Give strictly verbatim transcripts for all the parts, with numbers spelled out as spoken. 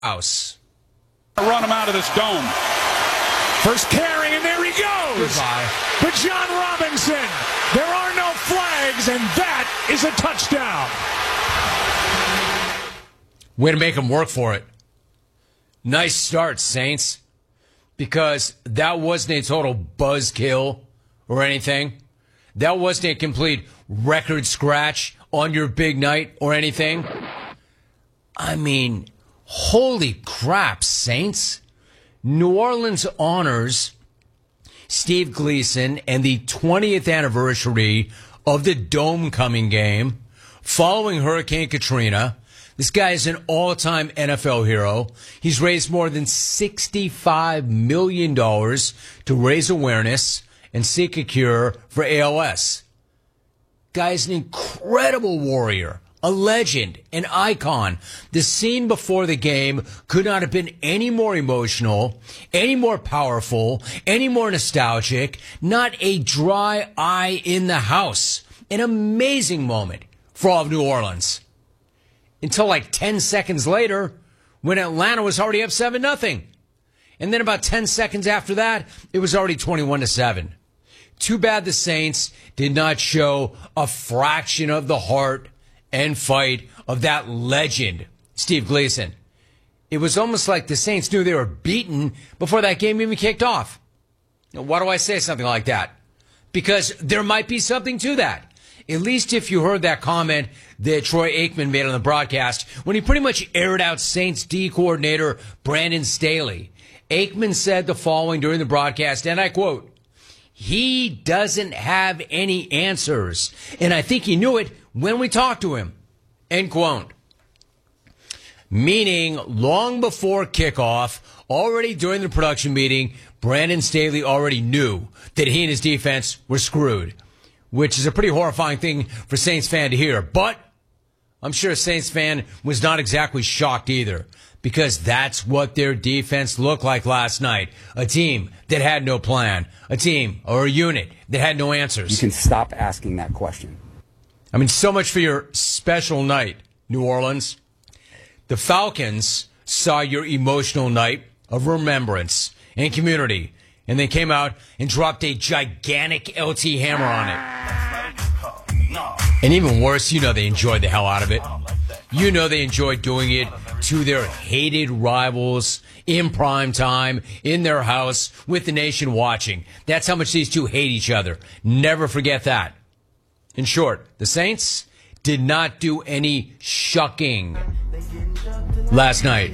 house. Run him out of this dome. First carry, and there he goes. Goodbye. But John Robinson, there are no flags, and that is a touchdown. Way to make him work for it. Nice start, Saints. Because that wasn't a total buzzkill or anything. That wasn't a complete record scratch on your big night or anything. I mean, holy crap, Saints. New Orleans honors Steve Gleason and the twentieth anniversary of the Dome-coming game following Hurricane Katrina. This guy is an all-time N F L hero. He's raised more than sixty-five million dollars to raise awareness and seek a cure for A L S. Guy's an incredible warrior, a legend, an icon. The scene before the game could not have been any more emotional, any more powerful, any more nostalgic. Not a dry eye in the house. An amazing moment for all of New Orleans. Until like ten seconds later, when Atlanta was already up seven nothing. And then about ten seconds after that, it was already twenty-one to seven. Too bad the Saints did not show a fraction of the heart and fight of that legend, Steve Gleason. It was almost like the Saints knew they were beaten before that game even kicked off. Now, why do I say something like that? Because there might be something to that. At least if you heard that comment that Troy Aikman made on the broadcast when he pretty much aired out Saints D coordinator Brandon Staley. Aikman said the following during the broadcast, and I quote, "He doesn't have any answers, and I think he knew it when we talked to him," end quote. Meaning, long before kickoff, already during the production meeting, Brandon Staley already knew that he and his defense were screwed, which is a pretty horrifying thing for Saints fan to hear. But I'm sure a Saints fan was not exactly shocked either, because that's what their defense looked like last night. A team that had no plan. A team or a unit that had no answers. You can stop asking that question. I mean, so much for your special night, New Orleans. The Falcons saw your emotional night of remembrance and community, and they came out and dropped a gigantic L T hammer on it. And even worse, you know they enjoyed the hell out of it. You know they enjoyed doing it to their hated rivals in prime time, in their house, with the nation watching. That's how much these two hate each other. Never forget that. In short, the Saints did not do any shucking last night.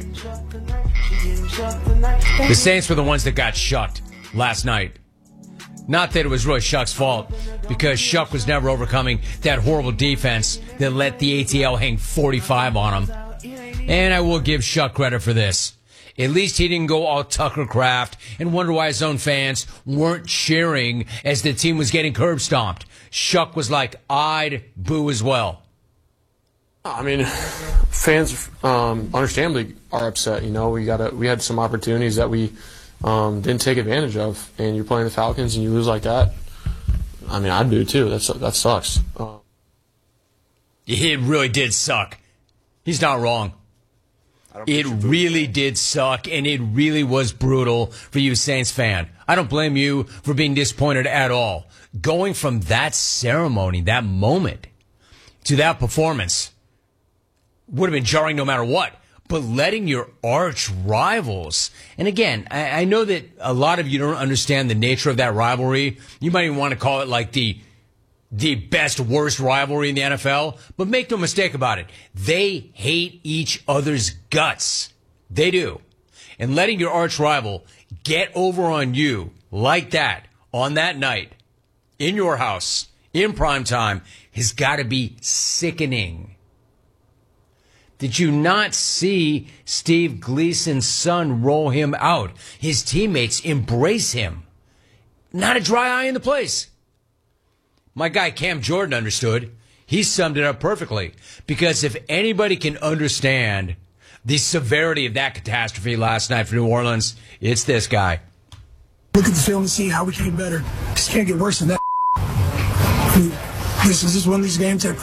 The Saints were the ones that got shucked last night. Not that it was really Shuck's fault, because Shuck was never overcoming that horrible defense that let the A T L hang forty-five on him. And I will give Shuck credit for this. At least he didn't go all Tucker Kraft and wonder why his own fans weren't cheering as the team was getting curb stomped. Shuck was like, I'd boo as well. I mean, fans um, understandably are upset. You know, we got a, we had some opportunities that we um, didn't take advantage of, and you're playing the Falcons and you lose like that. I mean, I'd boo too. That's that sucks. Uh, it really did suck. He's not wrong. It really did suck, and it really was brutal for you, Saints fan. I don't blame you for being disappointed at all. Going from that ceremony, that moment, to that performance would have been jarring no matter what. But letting your arch rivals, and again, I, I know that a lot of you don't understand the nature of that rivalry. You might even want to call it like the the best, worst rivalry in the N F L. But make no mistake about it. They hate each other's guts. They do. And letting your arch rival get over on you like that on that night in your house in prime time has got to be sickening. Did you not see Steve Gleason's son roll him out? His teammates embrace him. Not a dry eye in the place. My guy Cam Jordan understood. He summed it up perfectly. Because if anybody can understand the severity of that catastrophe last night for New Orleans, it's this guy. Look at the film and see how we came better. Just can't get worse than that. I mean, this is just one of these games that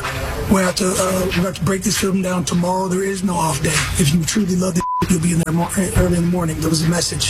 We have to uh, we have to break this film down tomorrow. There is no off day. If you truly love the you'll be in there more, early in the morning. There was a message.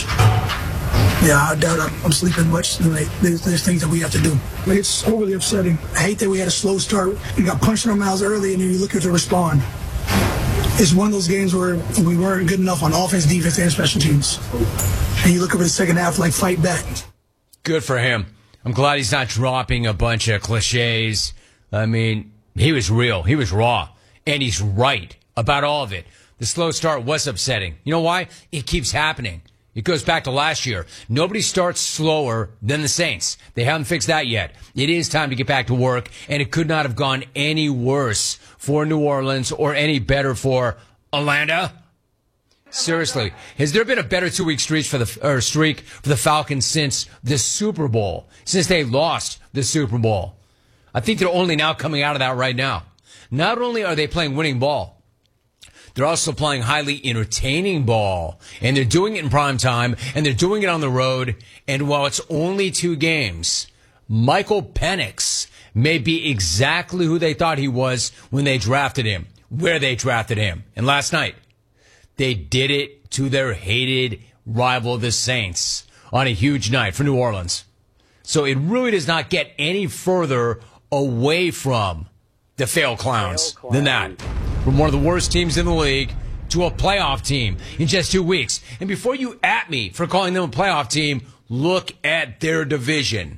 Yeah, I doubt I'm, I'm sleeping much tonight. There's, there's things that we have to do. It's overly upsetting. I hate that we had a slow start. We got punched in our mouths early, and then you look at to respond. It's one of those games where we weren't good enough on offense, defense, and special teams. And you look over the second half, like, fight back. Good for him. I'm glad he's not dropping a bunch of cliches. I mean, he was real. He was raw. And he's right about all of it. The slow start was upsetting. You know why? It keeps happening. It goes back to last year. Nobody starts slower than the Saints. They haven't fixed that yet. It is time to get back to work, and it could not have gone any worse for New Orleans or any better for Atlanta. Seriously, has there been a better two-week streak for the or streak for the Falcons since the Super Bowl? Since they lost the Super Bowl? I think they're only now coming out of that right now. Not only are they playing winning ball, they're also playing highly entertaining ball, and they're doing it in prime time, and they're doing it on the road. And while it's only two games, Michael Penix may be exactly who they thought he was when they drafted him, where they drafted him. And last night, they did it to their hated rival, the Saints, on a huge night for New Orleans. So it really does not get any further away from the fail clowns than that. From one of the worst teams in the league to a playoff team in just two weeks. And before you at me for calling them a playoff team, look at their division.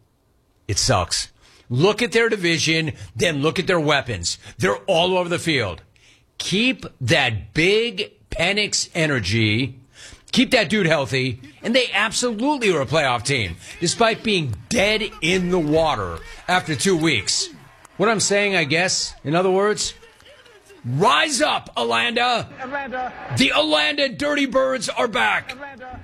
It sucks. Look at their division, then look at their weapons. They're all over the field. Keep that big Penix energy. Keep that dude healthy, and they absolutely are a playoff team, despite being dead in the water after two weeks. What I'm saying, I guess, in other words, rise up, Atlanta. Atlanta. The Atlanta Dirty Birds are back. Atlanta.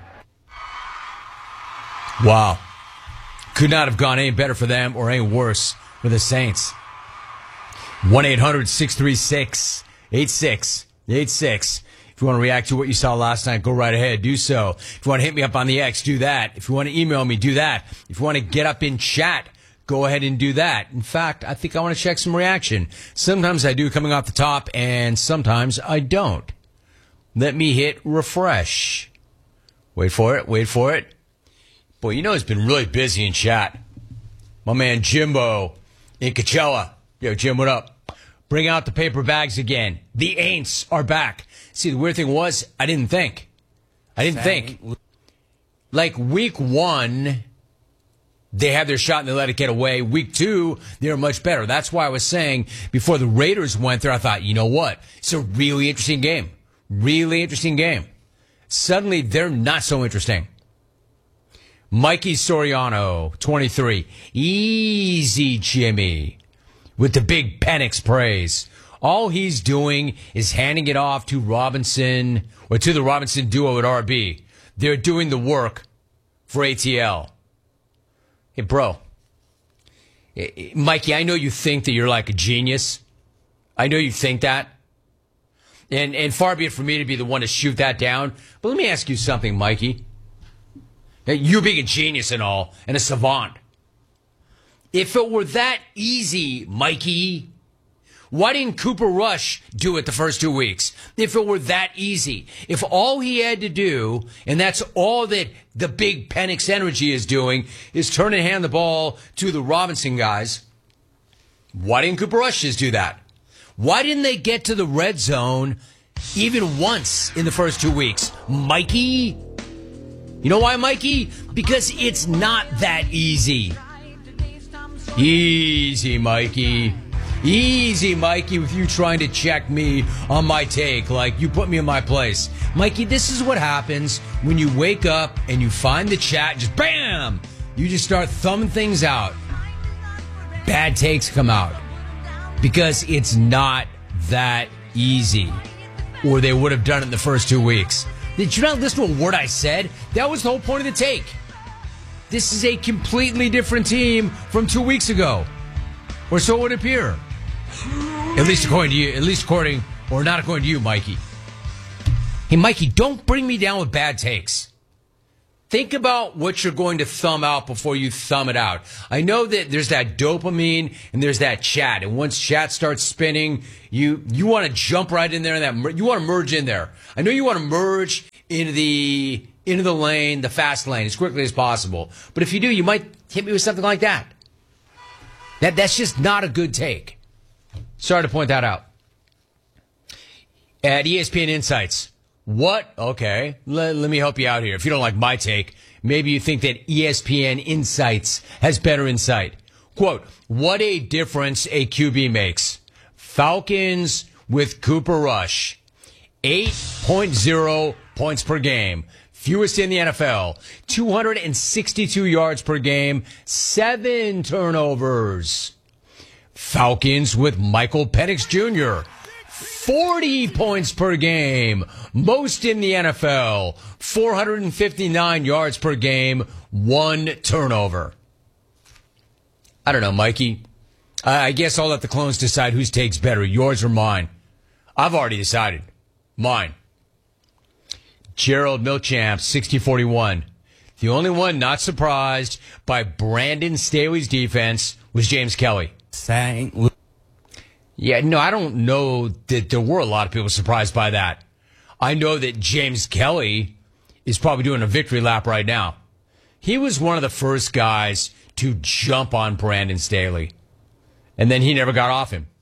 Wow. Could not have gone any better for them or any worse for the Saints. one eight hundred six three six eight six eight six. If you want to react to what you saw last night, go right ahead. Do so. If you want to hit me up on the X, do that. If you want to email me, do that. If you want to get up in chat, go ahead and do that. In fact, I think I want to check some reaction. Sometimes I do coming off the top, and sometimes I don't. Let me hit refresh. Wait for it. Wait for it. Boy, you know it's been really busy in chat. My man Jimbo in Coachella. Yo, Jim, what up? Bring out the paper bags again. The Aints are back. See, the weird thing was, I didn't think. I didn't think. Like, week one, they had their shot and they let it get away. Week two, they were much better. That's why I was saying, before the Raiders went there, I thought, you know what? It's a really interesting game. Really interesting game. Suddenly, they're not so interesting. Mikey Soriano, twenty-three. Easy, Jimmy. With the big Penix praise. All he's doing is handing it off to Robinson, or to the Robinson duo at R B. They're doing the work for A T L. Hey, bro. Mikey, I know you think that you're like a genius. I know you think that. And, and far be it for me to be the one to shoot that down. But let me ask you something, Mikey. You being a genius and all, and a savant. If it were that easy, Mikey, why didn't Cooper Rush do it the first two weeks? If it were that easy, if all he had to do, and that's all that the big Penix energy is doing, is turn and hand the ball to the Robinson guys, why didn't Cooper Rush just do that? Why didn't they get to the red zone even once in the first two weeks? Mikey? You know why, Mikey? Because it's not that easy. Easy, Mikey. Easy, Mikey, with you trying to check me on my take like you put me in my place. Mikey, this is what happens when you wake up and you find the chat, just bam! You just start thumbing things out. Bad takes come out. Because it's not that easy. Or they would have done it in the first two weeks. Did you not listen to a word I said? That was the whole point of the take. This is a completely different team from two weeks ago. Or so it would appear. At least according to you. At least according, or not according to you, Mikey. Hey, Mikey, don't bring me down with bad takes. Think about what you're going to thumb out before you thumb it out. I know that there's that dopamine and there's that chat. And once chat starts spinning, you you want to jump right in there and that you want to merge in there. I know you want to merge into the into the lane, the fast lane, as quickly as possible. But if you do, you might hit me with something like that. That that's just not a good take. Sorry to point that out. At E S P N Insights. What? Okay. Let, let me help you out here. If you don't like my take, maybe you think that E S P N Insights has better insight. Quote, what a difference a Q B makes. Falcons with Cooper Rush. eight point oh points per game. Fewest in the N F L. two hundred sixty-two yards per game. Seven turnovers. Falcons with Michael Penix Junior forty points per game. Most in the N F L. four hundred fifty-nine yards per game. One turnover. I don't know, Mikey. I guess I'll let the clones decide whose take's better, yours or mine. I've already decided. Mine. Gerald Milchamp, sixty forty-one. The only one not surprised by Brandon Staley's defense was James Kelly. Saint Louis. Yeah, no, I don't know that there were a lot of people surprised by that. I know that James Kelly is probably doing a victory lap right now. He was one of the first guys to jump on Brandon Staley, and then he never got off him.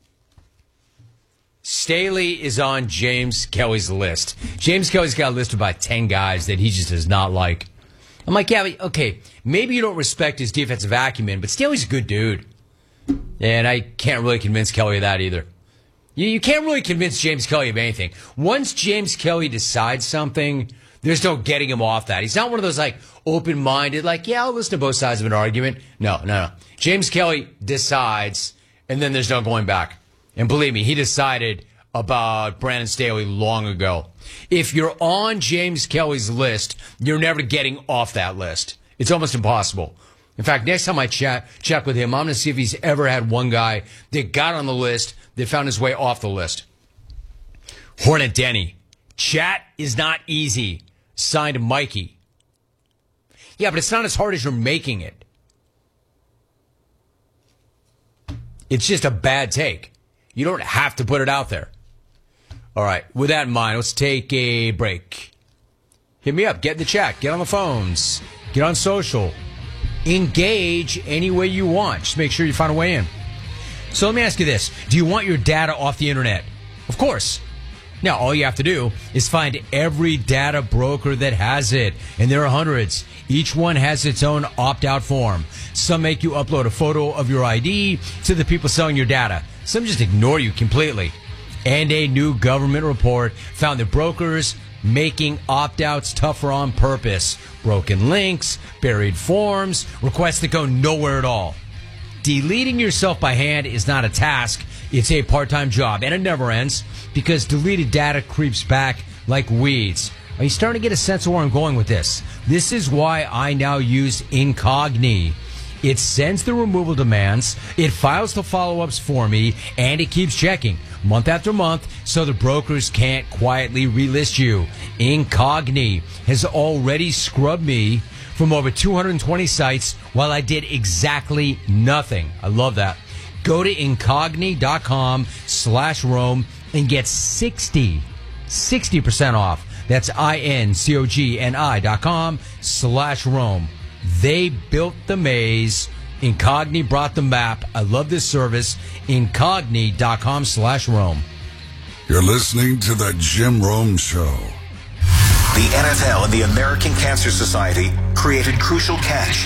Staley is on James Kelly's list. James Kelly's got a list of about ten guys that he just does not like. I'm like, yeah, okay, maybe you don't respect his defensive acumen, but Staley's a good dude. And I can't really convince Kelly of that either. You, you can't really convince James Kelly of anything. Once James Kelly decides something, there's no getting him off that. He's not one of those, like, open-minded, like, yeah, I'll listen to both sides of an argument. No, no, no. James Kelly decides, and then there's no going back. And believe me, he decided about Brandon Staley long ago. If you're on James Kelly's list, you're never getting off that list. It's almost impossible. In fact, next time I chat, check with him, I'm going to see if he's ever had one guy that got on the list that found his way off the list. Hornet Denny. Chat is not easy. Signed Mikey. Yeah, but it's not as hard as you're making it. It's just a bad take. You don't have to put it out there. All right, with that in mind, let's take a break. Hit me up. Get in the chat. Get on the phones. Get on social. Engage any way you want. Just make sure you find a way in. So let me ask you this. Do you want your data off the internet? Of course. Now, all you have to do is find every data broker that has it. And there are hundreds. Each one has its own opt-out form. Some make you upload a photo of your I D to the people selling your data. Some just ignore you completely. And a new government report found that brokers making opt-outs tougher on purpose. Broken links, buried forms, requests that go nowhere at all. Deleting yourself by hand is not a task. It's a part-time job, and it never ends because deleted data creeps back like weeds. Are you starting to get a sense of where I'm going with this? This is why I now use Incogni. It sends the removal demands, it files the follow-ups for me, and it keeps checking month after month so the brokers can't quietly relist you. Incogni has already scrubbed me from over two hundred twenty sites while I did exactly nothing. I love that. Go to incogni.com slash Rome and get sixty, sixty percent off. That's I-N-C-O-G-N-I dot com slash Rome. They built the maze. Incogni brought the map. I love this service. Incogni.com slash Rome. You're listening to the Jim Rome Show. The N F L and the American Cancer Society created Crucial Catch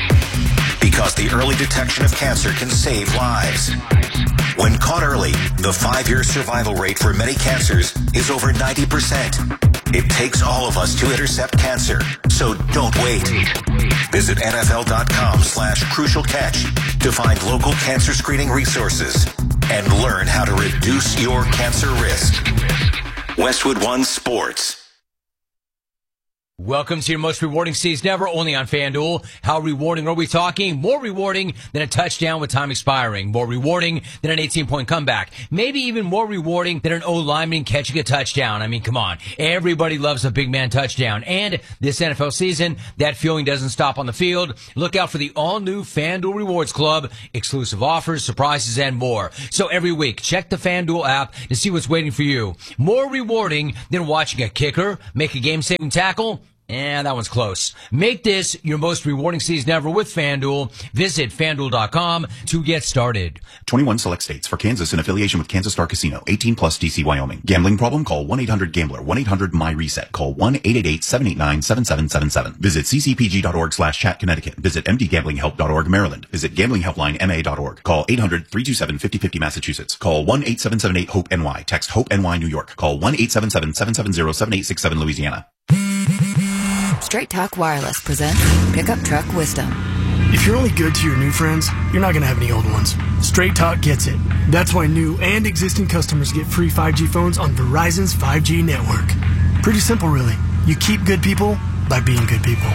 because the early detection of cancer can save lives. When caught early, the five-year survival rate for many cancers is over ninety percent. It takes all of us to intercept cancer, so don't wait. Visit nfl.com slash crucial catch to find local cancer screening resources and learn how to reduce your cancer risk. Westwood One Sports. Welcome to your most rewarding season ever, only on FanDuel. How rewarding are we talking? More rewarding than a touchdown with time expiring. More rewarding than an eighteen-point comeback. Maybe even more rewarding than an O-lineman catching a touchdown. I mean, come on. Everybody loves a big man touchdown. And this N F L season, that feeling doesn't stop on the field. Look out for the all-new FanDuel Rewards Club. Exclusive offers, surprises, and more. So every week, check the FanDuel app to see what's waiting for you. More rewarding than watching a kicker make a game-saving tackle. Yeah, that one's close. Make this your most rewarding season ever with FanDuel. Visit FanDuel dot com to get started. twenty-one select states. For Kansas in affiliation with Kansas Star Casino. eighteen plus D C Wyoming. Gambling problem? Call one eight hundred gambler. one eight hundred my reset. Call one eight eight eight seven eight nine seven seven seven seven. Visit ccpg.org slash chat Connecticut. Visit m d gambling help dot org Maryland. Visit gambling helpline m a dot org. Call eight hundred three two seven five oh five oh Massachusetts. Call one eight seven seven eight hope N Y. Text HOPE-NY New York. Call one eight seven seven seven seven zero seven eight six seven Louisiana. Straight Talk Wireless presents Pickup Truck Wisdom. If you're only good to your new friends, you're not going to have any old ones. Straight Talk gets it. That's why new and existing customers get free five G phones on Verizon's five G network. Pretty simple, really. You keep good people by being good people.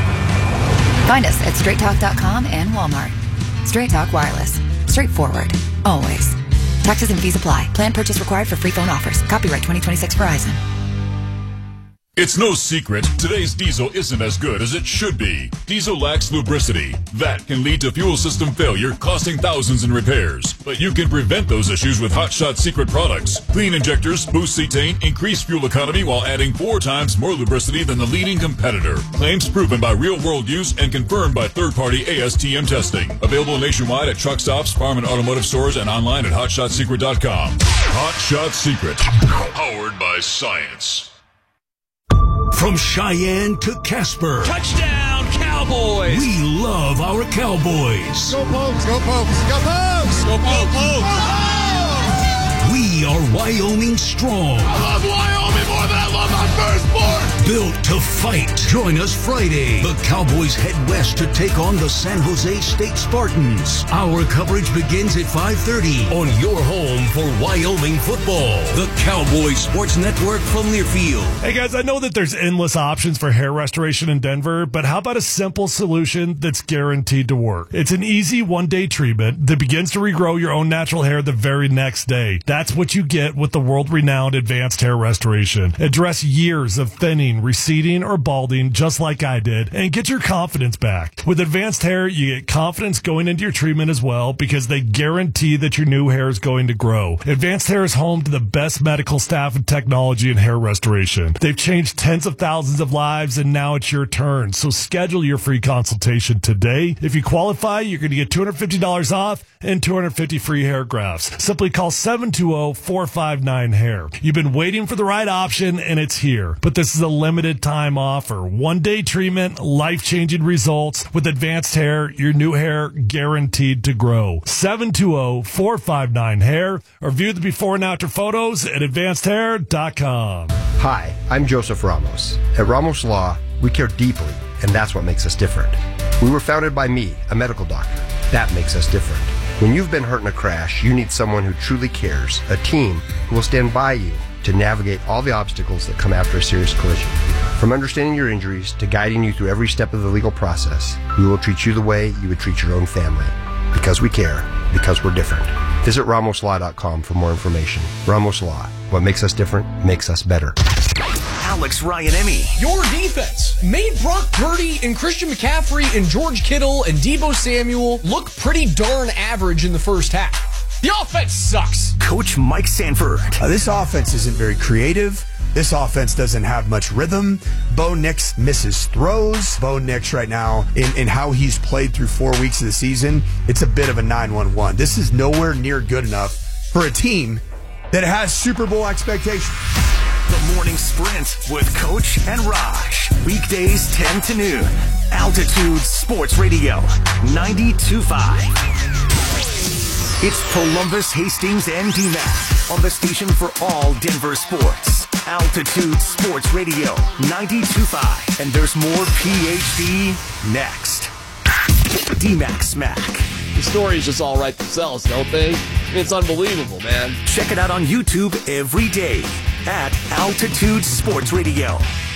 Find us at straight talk dot com and Walmart. Straight Talk Wireless. Straightforward. Always. Taxes and fees apply. Plan purchase required for free phone offers. Copyright twenty twenty-six Verizon. It's no secret, today's diesel isn't as good as it should be. Diesel lacks lubricity. That can lead to fuel system failure, costing thousands in repairs. But you can prevent those issues with Hot Shot Secret products. Clean injectors, boost cetane, increase fuel economy while adding four times more lubricity than the leading competitor. Claims proven by real-world use and confirmed by third-party A S T M testing. Available nationwide at truck stops, farm and automotive stores, and online at hot shot secret dot com. Hot Shot Secret. Powered by science. From Cheyenne to Casper. Touchdown, Cowboys! We love our Cowboys. Go Pokes, go Pokes, go Pokes! Go Pokes! Go Pokes! We are Wyoming strong. I love Wyoming more than I love my firstborn! Built to fight. Join us Friday. The Cowboys head west to take on the San Jose State Spartans. Our coverage begins at five thirty on your home for Wyoming football. The Cowboys Sports Network from Learfield. Hey guys, I know that there's endless options for hair restoration in Denver, but how about a simple solution that's guaranteed to work? It's an easy one-day treatment that begins to regrow your own natural hair the very next day. That's what you get with the world-renowned Advanced Hair Restoration. Address years of thinning, receding, or balding just like I did, and get your confidence back. With Advanced Hair, you get confidence going into your treatment as well because they guarantee that your new hair is going to grow. Advanced Hair is home to the best medical staff and technology in hair restoration. They've changed tens of thousands of lives, and now it's your turn. So schedule your free consultation today. If you qualify, you're going to get two hundred fifty dollars off and two hundred fifty free hair grafts. Simply call seven two zero, four five nine, hair. You've been waiting for the right option, and it's here. But this is a limited time offer. One day treatment, life-changing results. With Advanced Hair, your new hair guaranteed to grow. seven two zero, four five nine, hair, or view the before and after photos at advanced hair dot com. Hi, I'm Joseph Ramos. At Ramos Law, we care deeply, and that's what makes us different. We were founded by me, a medical doctor. That makes us different. When you've been hurt in a crash, you need someone who truly cares, a team who will stand by you to navigate all the obstacles that come after a serious collision. From understanding your injuries to guiding you through every step of the legal process, we will treat you the way you would treat your own family. Because we care, because we're different. Visit ramos law dot com for more information. Ramos Law. What makes us different makes us better. Alex Ryan-Emmy. Your defense made Brock Purdy and Christian McCaffrey and George Kittle and Deebo Samuel look pretty darn average in the first half. The offense sucks. Coach Mike Sanford. Uh, this offense isn't very creative. This offense doesn't have much rhythm. Bo Nix misses throws. Bo Nix right now, in, in how he's played through four weeks of the season, it's a bit of a nine one one. This is nowhere near good enough for a team that has Super Bowl expectations. The Morning Sprint with Coach and Raj. Weekdays ten to noon. Altitude Sports Radio ninety-two point five. It's Columbus, Hastings, and D MAC on the station for all Denver sports. Altitude Sports Radio ninety-two point five. And there's more P H D next. D MAC Smack. The stories just all write themselves, don't they? It's unbelievable, man. Check it out on YouTube every day at Altitude Sports Radio.